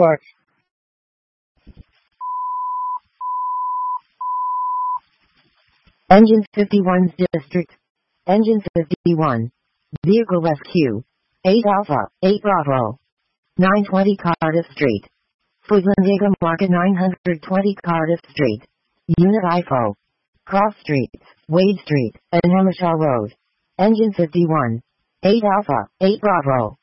Work. Engine 51's district. Engine 51. Vehicle SQ. 8 Alpha, 8 Bravo. 920 Cardiff Street. Foodslandiga Market 920 Cardiff Street. Unit IFO. Cross Street, Wade Street, and Hamershaw Road. Engine 51. 8 Alpha, 8 Bravo.